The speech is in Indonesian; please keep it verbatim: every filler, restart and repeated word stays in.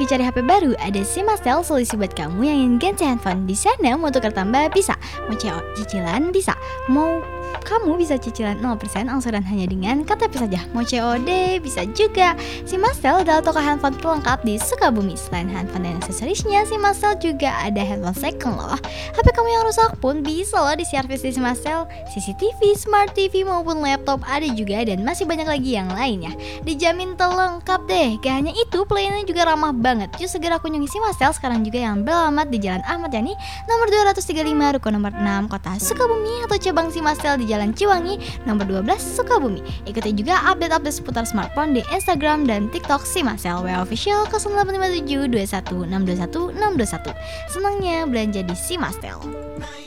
lagi cari H P baru? Ada Simastel, solusi buat kamu yang ingin ganti handphone. Di sana mau tukar tambah bisa, mau C O cicilan bisa, mau kamu bisa cicilan nol persen angsuran hanya dengan K T P saja. Mau C O D bisa juga. Simastel adalah toko handphone pelengkap di Sukabumi. Selain handphone dan aksesorisnya, Simastel juga ada handphone second loh. H P kamu yang rusak pun bisa loh diservis di Simastel. C C T V, Smart T V maupun laptop ada juga, dan masih banyak lagi yang lainnya. Dijamin terlengkap deh. Gak hanya itu, pelayanannya juga ramah banget. Yuk segera kunjungi Simastel sekarang juga yang beralamat di Jalan Ahmad Yani nomor dua ratus tiga puluh lima, Ruko nomor enam, Kota Sukabumi, atau cabang Simastel di Jalan Ciwangi nomor dua belas, Sukabumi. Ikuti juga update-update seputar smartphone di Instagram dan TikTok Simastel W A Official nol delapan lima tujuh dua satu enam dua satu enam dua satu. Senangnya belanja di Simastel.